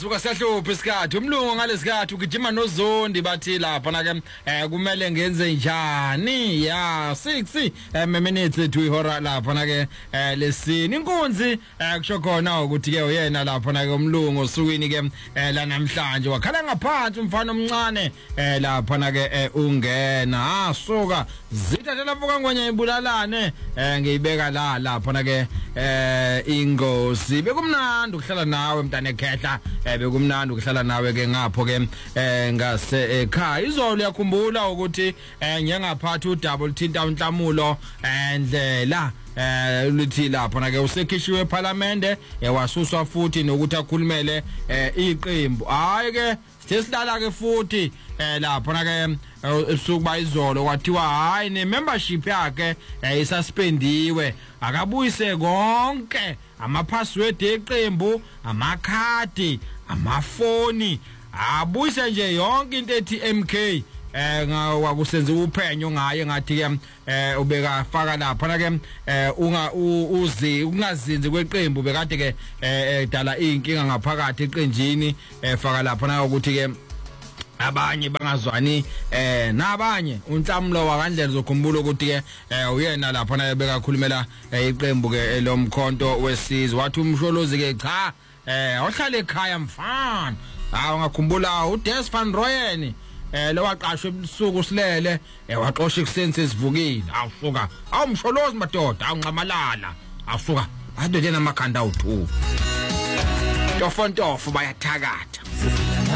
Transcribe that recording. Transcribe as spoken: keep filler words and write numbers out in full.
suka siyahlupha isikhathi umlungu ngalesikhathi ugijima nozondi bathi lapha na ke eh kumele ngenze njani ya six minutes to ihora lapha na ke lesini inkunzi kusho khona ukuthi ke uyena lapha na ke umlungu osukwini ke la namhlanje wakhala ngaphansi umfana omncane lapha na ke ungena asuka zithathela mfuka ngwenye ibulalane ngiyibeka la lapha na ke ingozi bekumnandi ukuhlala nawe mntana ekhehla bekumnandi ukuhlala nawe ke ngapho ke ngase ekhaya izolo yakhumbula ukuthi ngiyangaphathi u double thinta unhlamulo endlela eh lithi lapha na ke usekhishiwe eParliament wasuswa futhi nokuthi akhulumele iqembu hayi ke sesilala ke futhi lapha na ke esukuba izolo kwathiwa hayi ne membership yakhe isuspendiwe akabuyise konke ama password eqembu amakhadi amafoni abuyise nje yonke into ethi M K eh ngawakusenza uphenyo ngaye ngathi ke eh ubeka faka lapha na ke unga uzi ungazinzi kweqembu bekade ke edala inkinga ngaphakathi eqenjini efaka lapha na ukuthi ke abanye bangazwani eh nabanye unhlamulo wakandlela zokhumbula ukuthi ke uyena lapha na bekakhulumela iqembu ke lomkhonto wesizwe wathi umsholozi ke cha eh ohlala ekhaya mfana hawu ngakhumbula uDes van Rooyen eh lowaqashwe ebusuku silele waxosha ikuseni sesivukile awusuka awumsholozi madoda awunqamalala awusuka ade namakhanda awuthu tofontofo bayathakatha